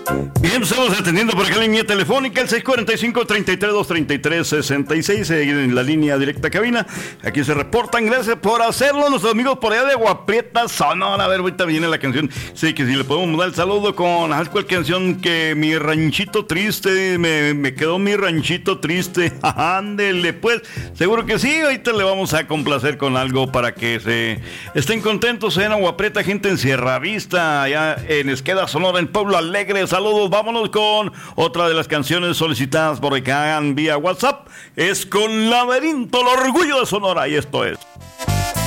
Bien, estamos atendiendo por acá la línea telefónica, el 645-33-233-66, en la línea directa cabina. Aquí se reportan, gracias por hacerlo, nuestros amigos por allá de Agua Prieta, Sonora. A ver, ahorita viene la canción. Sí, que si le podemos mandar el saludo con cuál canción, que mi ranchito triste, me quedó mi ranchito triste. Ándele, pues, seguro que sí. Ahorita le vamos a complacer con algo para que se estén contentos en Agua Prieta, gente en Sierra Vista, allá en Esqueda, Sonora, en Pueblo Alegre. Saludos, vámonos con otra de las canciones solicitadas por acá vía WhatsApp. Es con Laberinto, el orgullo de Sonora, y esto es